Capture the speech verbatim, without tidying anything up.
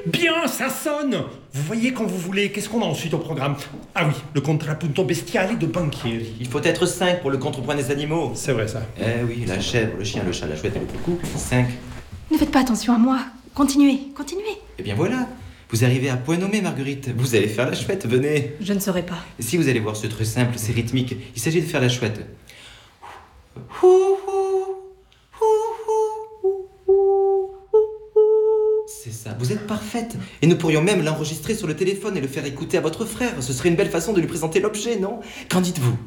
Bien, ça sonne. Vous voyez quand vous voulez. Qu'est-ce qu'on a ensuite au programme? Ah oui, le contrapunto bestiale de Banchieri. Il faut être cinq pour le contrepoint des animaux. C'est vrai ça. Eh oui, la chèvre, le chien, le chat, la chouette et le coucou, cinq. Ne faites pas attention à moi. Continuez, continuez. Eh bien voilà, vous arrivez à point nommé, Marguerite. Vous allez faire la chouette, venez. Je ne saurais pas. Si vous allez voir, c'est très simple, c'est rythmique. Il s'agit de faire la chouette. C'est ça, vous êtes parfaite. Et nous pourrions même l'enregistrer sur le téléphone et le faire écouter à votre frère. Ce serait une belle façon de lui présenter l'objet, non? Qu'en dites-vous?